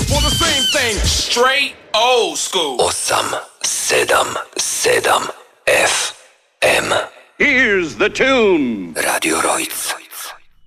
for the same thing. Straight old school. 877 FM. Here's the tune. Radio Rojc.